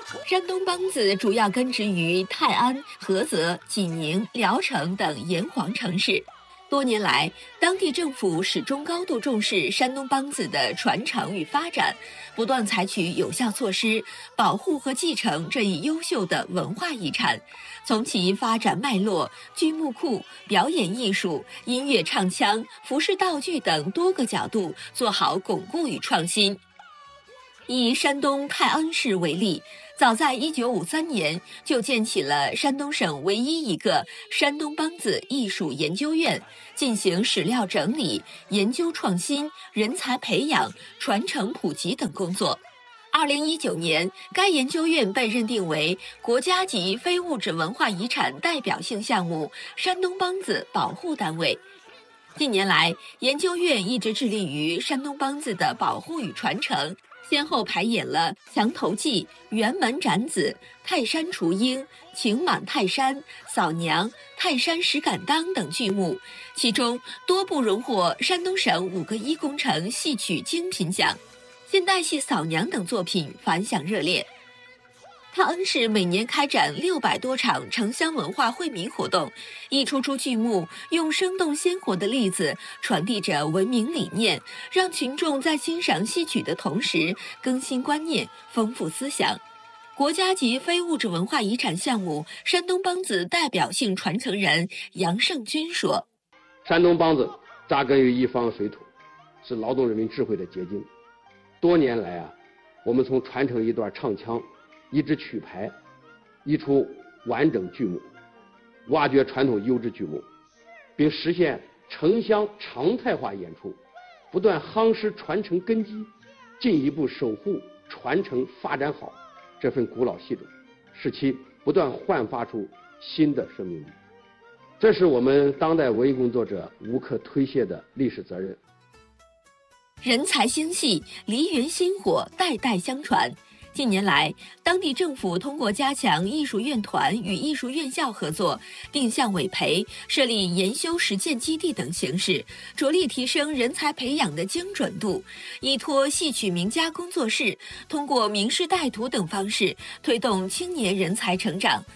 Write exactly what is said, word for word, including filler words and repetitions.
山东梆子主要根植于泰安、菏泽、济宁、聊城等炎黄城市。多年来，当地政府始终高度重视山东梆子的传承与发展，不断采取有效措施，保护和继承这一优秀的文化遗产，从其发展脉络、剧目库、表演艺术、音乐唱腔、服饰道具等多个角度做好巩固与创新。以山东泰安市为例，早在一九五三年就建起了山东省唯一一个山东梆子艺术研究院，进行史料整理、研究创新、人才培养、传承普及等工作。二零一九年，该研究院被认定为国家级非物质文化遗产代表性项目山东梆子保护单位。近年来，研究院一直致力于山东梆子的保护与传承，先后排演了《墙头记》《辕门斩子》《泰山雏鹰》《情满泰山》《扫娘》《泰山石敢当》等剧目，其中多部荣获山东省五个一工程戏曲精品奖。现代戏《扫娘》等作品反响热烈。泰安市每年开展六百多场城乡文化惠民活动，一出出剧目用生动鲜活的例子传递着文明理念，让群众在欣赏戏曲的同时更新观念、丰富思想。国家级非物质文化遗产项目山东梆子代表性传承人杨胜军说：“ 山东梆子扎根于一方水土，是劳动人民智慧的结晶。多年来啊，我们从传承一段唱腔、一支曲牌、一出完整剧目，挖掘传统优质剧目，并实现城乡常态化演出，不断夯实传承根基，进一步守护传承发展好这份古老戏种，使其不断焕发出新的生命力。这是我们当代文艺工作者无可推卸的历史责任。” 人才兴系，梨园薪火，代代相传。近年来，当地政府通过加强艺术院团与艺术院校合作，定向委培、设立研修实践基地等形式，着力提升人才培养的精准度。依托戏曲名家工作室，通过名师带徒等方式，推动青年人才成长，